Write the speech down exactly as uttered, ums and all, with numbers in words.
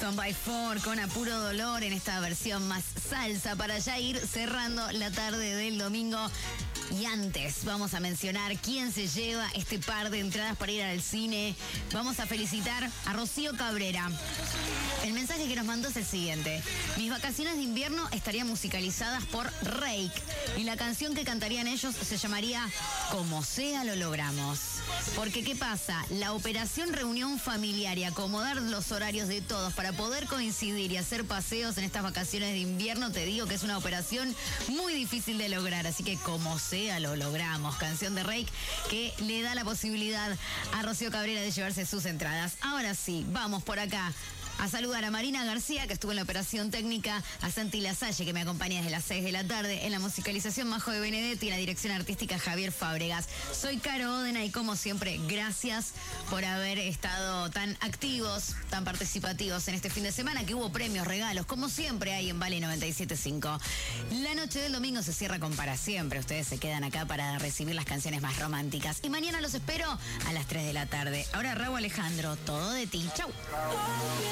con By Four, con Apuro Dolor en esta versión más salsa para ya ir cerrando la tarde del domingo. Y antes vamos a mencionar quién se lleva este par de entradas para ir al cine. Vamos a felicitar a Rocío Cabrera. El mensaje que nos mandó es el siguiente. Mis vacaciones de invierno estarían musicalizadas por Reik y la canción que cantarían ellos se llamaría Como sea lo logramos. Porque ¿qué pasa? La operación reunión familiar y acomodar los horarios de todos para poder coincidir y hacer paseos en estas vacaciones de invierno, te digo que es una operación muy difícil de lograr. Así que como sea lo logramos. Canción de Reik que le da la posibilidad a Rocío Cabrera de llevarse sus entradas. Ahora sí, vamos por acá a saludar a Marina García, que estuvo en la operación técnica, a Santi Lasalle, que me acompaña desde las seis de la tarde, en la musicalización Majo de Benedetti y en la dirección artística Javier Fábregas. Soy Caro Odena y como siempre, gracias por haber estado tan activos, tan participativos en este fin de semana, que hubo premios, regalos, como siempre hay en Vale noventa y siete punto cinco. La noche del domingo se cierra con Para Siempre. Ustedes se quedan acá para recibir las canciones más románticas. Y mañana los espero a las tres de la tarde. Ahora Raúl Alejandro, todo de ti. Chau.